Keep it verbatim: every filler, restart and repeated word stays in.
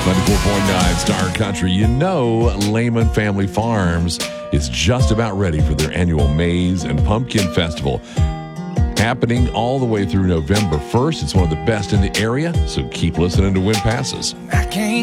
ninety-four point nine Star Country. You know, Lehman Family Farms is just about ready for their annual Maize and Pumpkin Festival. Happening all the way through November first. It's one of the best in the area, so keep listening to Win Passes. I can't